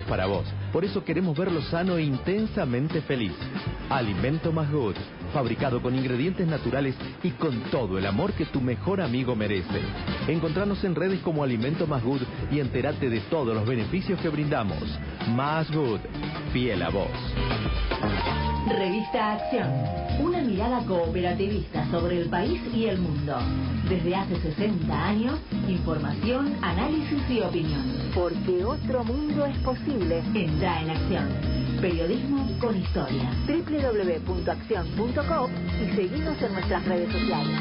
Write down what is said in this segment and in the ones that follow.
para vos. Por eso queremos verlo sano e intensamente feliz. Alimento Más Good, fabricado con ingredientes naturales y con todo el amor que tu mejor amigo merece. Encontranos en redes como Alimento Más Good y entérate de todos los beneficios que brindamos. Más Good, fiel a vos. Revista Acción, una mirada cooperativista sobre el país y el mundo. Desde hace 60 años, información, análisis y opinión. Porque otro mundo es posible. Entra en Acción. Periodismo con historia. www.accion.com y seguinos en nuestras redes sociales.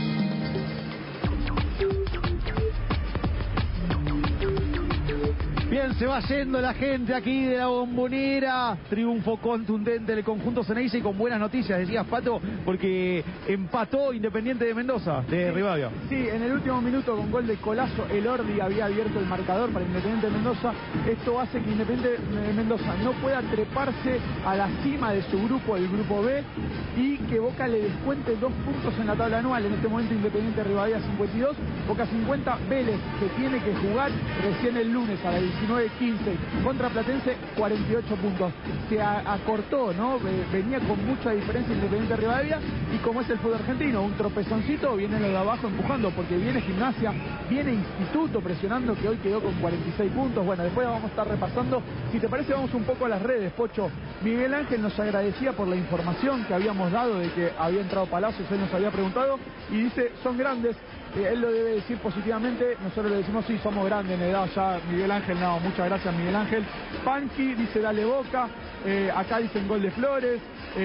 Bien, se va yendo la gente aquí de la Bombonera. Triunfo contundente del conjunto Ceneice y con buenas noticias, decías, Pato, porque empató Independiente de Mendoza, de Rivadavia. Sí, en el último minuto con gol de Colazo, el Ordi había abierto el marcador para Independiente de Mendoza. Esto hace que Independiente de Mendoza no pueda treparse a la cima de su grupo, el grupo B, y que Boca le descuente 2 puntos en la tabla anual. En este momento Independiente de Rivadavia 52, Boca 50, Vélez, que tiene que jugar recién el lunes a la 19-15 contra Platense, 48 puntos. Se acortó, ¿no? Venía con mucha diferencia Independiente de Rivadavia, y como es el fútbol argentino, un tropezoncito, viene lo de abajo empujando, porque viene Gimnasia, viene Instituto presionando, que hoy quedó con 46 puntos. Bueno, después vamos a estar repasando. Si te parece, vamos un poco a las redes, Pocho. Miguel Ángel nos agradecía por la información que habíamos dado de que había entrado Palacios, él nos había preguntado, y dice, son grandes. Él lo debe decir positivamente, nosotros le decimos, sí, somos grandes en edad ya. Miguel Ángel, no, muchas gracias, Miguel Ángel. Panqui dice, dale Boca. Acá dicen gol de Flores.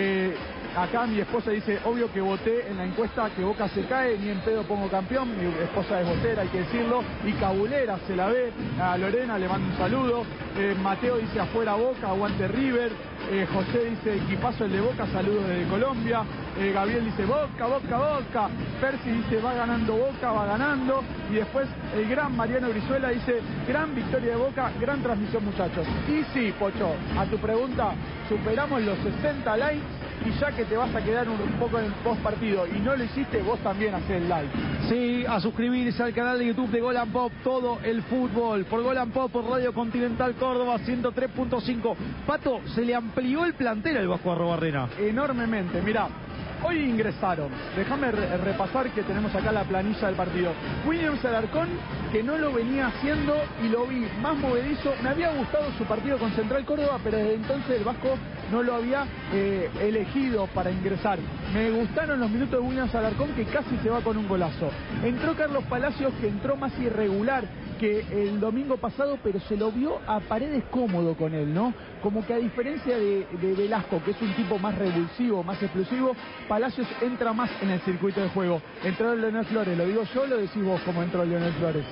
Acá mi esposa dice, obvio que voté en la encuesta que Boca se cae, ni en pedo pongo campeón. Mi esposa es botera, hay que decirlo. Y Cabulera se la ve. A Lorena le mando un saludo. Mateo dice, afuera Boca, aguante River. José dice, equipazo el de Boca, saludos desde Colombia. Gabriel dice, Boca, Boca, Boca. Percy dice, va ganando Boca, va ganando. Y después el gran Mariano Brizuela dice, gran victoria de Boca, gran transmisión, muchachos. Y sí, Pocho, a tu pregunta, superamos los 60 likes. Y ya que te vas a quedar un poco en el post partido y no lo hiciste, vos también hacés el like. Sí, a suscribirse al canal de YouTube de Gol and Pop, todo el fútbol, por Gol and Pop, por Radio Continental Córdoba 103.5. Pato, se le amplió el plantel al Vasco Arrobarrena. Enormemente, mirá. Hoy ingresaron, déjame repasar que tenemos acá la planilla del partido. Williams Alarcón, que no lo venía haciendo y lo vi más movedizo. Me había gustado su partido con Central Córdoba, pero desde entonces el Vasco no lo había elegido para ingresar. Me gustaron los minutos de Williams Alarcón, que casi se va con un golazo. Entró Carlos Palacios, que entró más irregular que el domingo pasado, pero se lo vio a Paredes cómodo con él, ¿no? Como que a diferencia de Velasco, que es un tipo más revulsivo, más explosivo, Palacios entra más en el circuito de juego. Entró Leonel Flores, ¿lo digo yo o lo decís vos cómo entró Leonel Flores?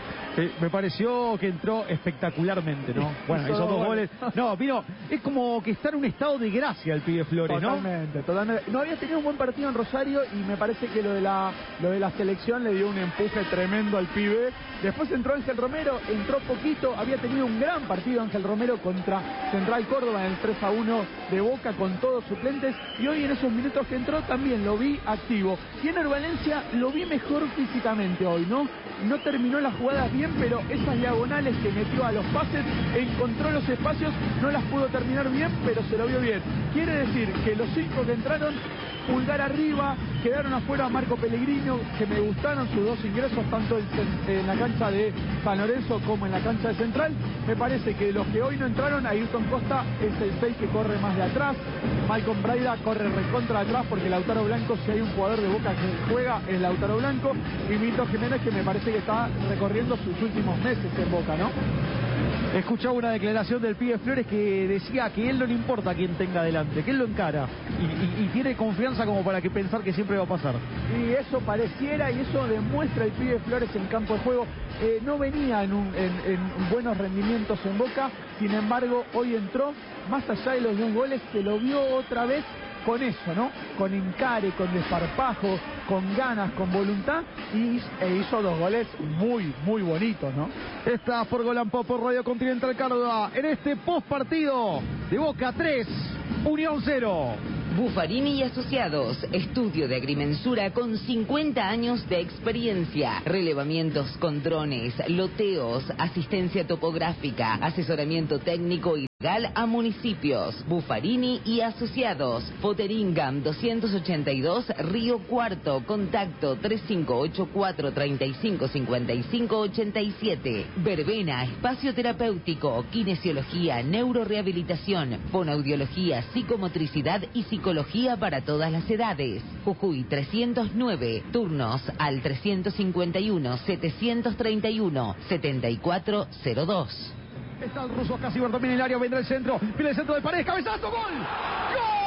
Me pareció que entró espectacularmente, ¿no? Bueno, hizo 2 goles. No, vino, es como que está en un estado de gracia el pibe Flores, ¿no? Totalmente. No había tenido un buen partido en Rosario y me parece que lo de la selección le dio un empuje tremendo al pibe. Después entró Ángel Romero, entró poquito, había tenido un gran partido Ángel Romero contra Central Córdoba en el 3-1 de Boca con todos suplentes, y hoy en esos minutos que entró también lo vi activo. Y en Valencia lo vi mejor físicamente hoy, ¿no? No terminó las jugadas bien, pero esas diagonales que metió a los pases, encontró los espacios, no las pudo terminar bien, pero se lo vio bien. Quiere decir que los 5 que entraron, pulgar arriba, quedaron afuera Marco Pellegrino, que me gustaron sus 2 ingresos, tanto en la cancha de San Lorenzo como en la cancha de Central. Me parece que los que hoy no entraron, Ayrton Costa es el 6 que corre más de atrás, Malcolm Braida corre recontra de atrás, porque Lautaro Blanco, si hay un jugador de Boca que juega, es Lautaro Blanco, y Mito Jiménez, que me parece que está recorriendo sus últimos meses en Boca, ¿no? Escuchaba una declaración del pibe Flores que decía que a él no le importa quién tenga adelante, que él lo encara y tiene confianza como para que pensar que siempre va a pasar. Y eso pareciera, y eso demuestra el pibe Flores en campo de juego. No venía en buenos rendimientos en Boca, sin embargo hoy entró, más allá de los 2 goles, se lo vio otra vez con eso, ¿no? Con encare, con desparpajo, con ganas, con voluntad, e hizo 2 goles muy, muy bonitos, ¿no? Está por Gol and Pop, por Radio Continental Córdoba, en este post partido de Boca 3, Unión 0. Buffarini y Asociados, estudio de agrimensura con 50 años de experiencia, relevamientos con drones, loteos, asistencia topográfica, asesoramiento técnico y Legal a municipios, Buffarini y asociados. Poteringam 282 Río Cuarto. Contacto 3584-3555-87. Verbena, espacio terapéutico, kinesiología, neurorehabilitación, fonoaudiología, psicomotricidad y psicología para todas las edades. Jujuy 309, turnos al 351-731-7402. Está el ruso casi domina el área, vendrá el centro, viene el centro de Paredes, cabezazo, gol. ¡Gol!